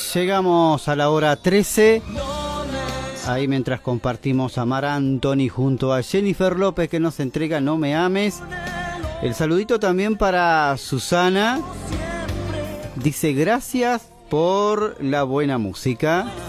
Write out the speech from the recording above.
llegamos a la hora 13. Ahí mientras compartimos a Mar Anthony junto a Jennifer López que nos entrega No Me Ames. El saludito también para Susana. Dice gracias por la buena música.